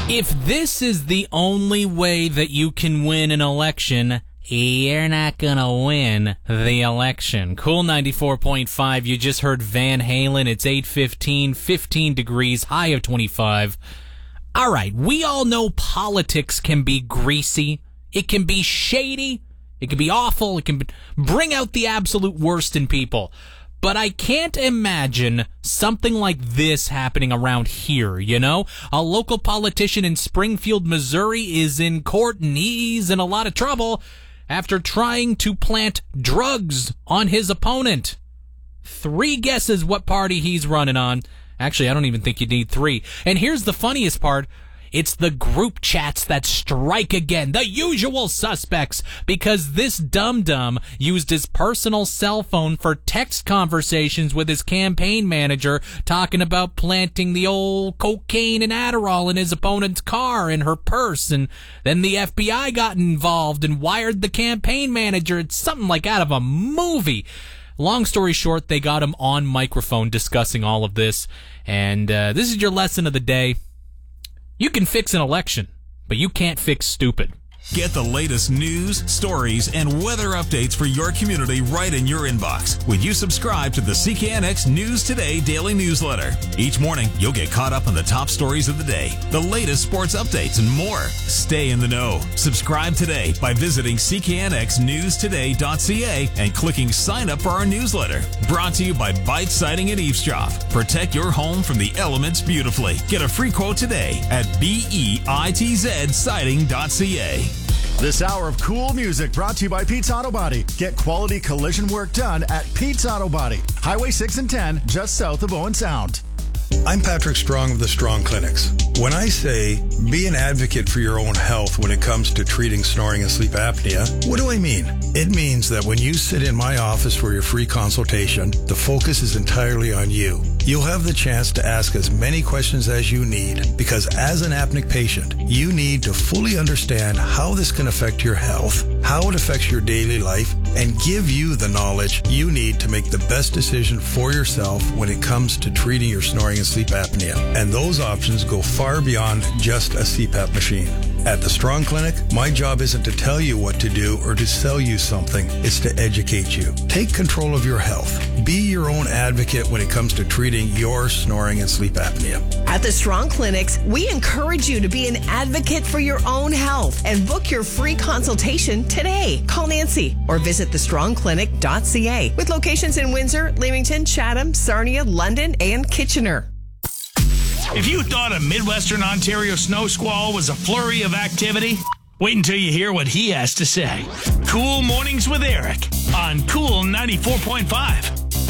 If this is the only way that you can win an election, you're not gonna win the election. Cool 94.5, you just heard Van Halen. It's 8:15, 15 degrees, high of 25. All right, we all know politics can be greasy. It can be shady. It can be awful. It can bring out the absolute worst in people. But I can't imagine something like this happening around here, you know? A local politician in Springfield, Missouri is in court and he's in a lot of trouble after trying to plant drugs on his opponent. 3 guesses what party he's running on. Actually, I don't even think you need 3. And here's the funniest part. It's the group chats that strike again, the usual suspects, because this dum-dum used his personal cell phone for text conversations with his campaign manager, talking about planting the old cocaine and Adderall in his opponent's car and her purse, and then the FBI got involved and wired the campaign manager. It's something like out of a movie. Long story short, they got him on microphone discussing all of this, and this is your lesson of the day. You can fix an election, but you can't fix stupid. Get the latest news, stories, and weather updates for your community right in your inbox when you subscribe to the CKNX News Today daily newsletter. Each morning, you'll get caught up on the top stories of the day, the latest sports updates, and more. Stay in the know. Subscribe today by visiting cknxnewstoday.ca and clicking sign up for our newsletter. Brought to you by Bite Siding and Eavesdrop. Protect your home from the elements beautifully. Get a free quote today at BEITZsiding.ca. This hour of cool music brought to you by Pete's Auto Body. Get quality collision work done at Pete's Auto Body. Highway 6 and 10, just south of Owen Sound. I'm Patrick Strong of the Strong Clinics. When I say be an advocate for your own health when it comes to treating snoring and sleep apnea, what do I mean? It means that when you sit in my office for your free consultation, the focus is entirely on you. You'll have the chance to ask as many questions as you need, because as an apneic patient, you need to fully understand how this can affect your health, how it affects your daily life, and give you the knowledge you need to make the best decision for yourself when it comes to treating your snoring and sleep apnea. And those options go far beyond just a CPAP machine. At the Strong Clinic, my job isn't to tell you what to do or to sell you something. It's to educate you. Take control of your health. Be your own advocate when it comes to treating your snoring and sleep apnea. At the Strong Clinics, we encourage you to be an advocate for your own health and book your free consultation today. Call Nancy or visit thestrongclinic.ca with locations in Windsor, Leamington, Chatham, Sarnia, London, and Kitchener. If you thought a Midwestern Ontario snow squall was a flurry of activity, wait until you hear what he has to say. Cool Mornings with Eric on Cool 94.5.